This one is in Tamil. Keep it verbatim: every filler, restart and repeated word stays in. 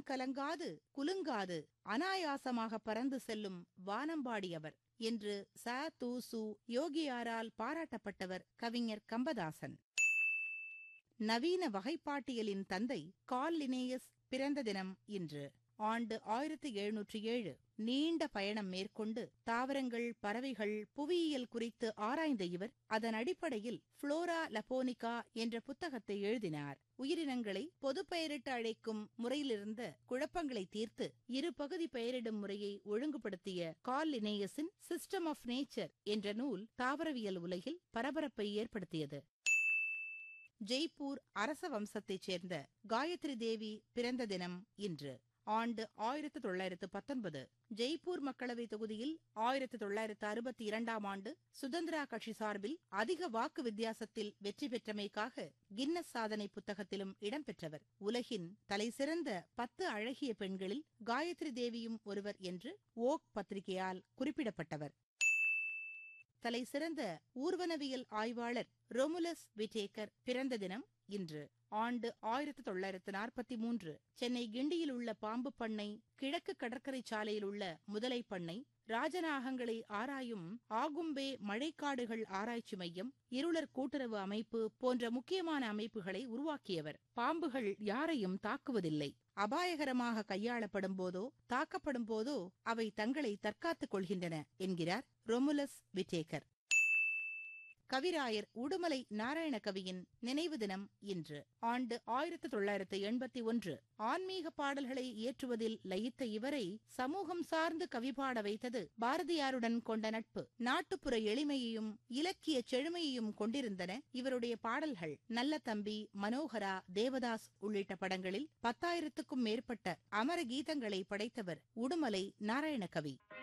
கலங்காது குலுங்காது அனாயாசமாக பறந்து செல்லும் வானம்பாடியவர் என்று ச து சு யோகியாரால் பாராட்டப்பட்டவர் கவிஞர் கம்பதாசன். நவீன வகைப்பாட்டியலின் தந்தை கார்ல் லினேயஸ் பிறந்த தினம் இன்று. ஆண்டு ஆயிரத்தி எழுநூற்றி ஏழு. நீண்ட பயணம் மேற்கொண்டு தாவரங்கள், பறவைகள், புவியியல் குறித்து ஆராய்ந்த இவர் அதன் அடிப்படையில் புளோரா லபோனிகா என்ற புத்தகத்தை எழுதினார். உயிரினங்களை பொது பெயரிட்டு அழைக்கும் முறையிலிருந்த குழப்பங்களை தீர்த்து இரு பகுதி பெயரிடும் முறையை ஒழுங்குபடுத்திய கார்ல் லினேயஸின் சிஸ்டம் ஆஃப் நேச்சர் என்ற நூல் தாவரவியல் உலகில் பரபரப்பை ஏற்படுத்தியது. ஜெய்ப்பூர் அரச வம்சத்தைச் சேர்ந்த காயத்ரி தேவி பிறந்த தினம் இன்று. ஆண்டு ஆயிரத்து தொள்ளாயிரத்து பத்தொன்பது. ஜெய்ப்பூர் மக்களவை தொகுதியில் ஆயிரத்து தொள்ளாயிரத்து அறுபத்தி இரண்டாம் ஆண்டு சுதந்திரா கட்சி சார்பில் அதிக வாக்கு வித்தியாசத்தில் வெற்றி பெற்றமைக்காக கின்னஸ் சாதனை புத்தகத்திலும் இடம்பெற்றவர். உலகின் தலைசிறந்த பத்து அழகிய பெண்களில் காயத்ரி தேவியும் ஒருவர் என்று ஓக் பத்திரிகையால் குறிப்பிடப்பட்டவர். தலைசிறந்த ஊர்வனவியல் ஆய்வாளர் ரொமுலஸ் விட்டேக்கர் பிறந்த தினம் இன்று. ஆண்டு ஆயிரத்து தொள்ளாயிரத்து நாற்பத்தி மூன்று. சென்னை கிண்டியில் உள்ள பாம்பு பண்ணை, கிழக்கு கடற்கரை சாலையில் உள்ள முதலை பண்ணை, ராஜநாகங்களை ஆராயும் ஆகும்பே மழைக்காடுகள் ஆராய்ச்சி மையம், இருளர் கூட்டுறவு அமைப்பு போன்ற முக்கியமான அமைப்புகளை உருவாக்கியவர். பாம்புகள் யாரையும் தாக்குவதில்லை. அபாயகரமாக கையாளப்படும் போதோ தாக்கப்படும் போதோ அவை தங்களை தற்காத்துக் கொள்கின்றன என்கிறார் ரொமுலஸ் விட்டேக்கர். கவிராயர் உடுமலை நாராயண கவியின் நினைவு தினம் இன்று. ஆண்டு ஆயிரத்து தொள்ளாயிரத்து எண்பத்தி ஒன்று. ஆன்மீக பாடல்களை இயற்றுவதில் லயித்த இவரை சமூகம் சார்ந்து கவிபாட வைத்தது பாரதியாருடன் கொண்ட நட்பு. நாட்டுப்புற எளிமையையும் இலக்கிய செழுமையையும் கொண்டிருந்தன இவருடைய பாடல்கள். நல்ல தம்பி, மனோகரா, தேவதாஸ் உள்ளிட்ட படங்களில் பத்தாயிரத்துக்கும் மேற்பட்ட அமர கீதங்களை படைத்தவர் உடுமலை நாராயண கவி.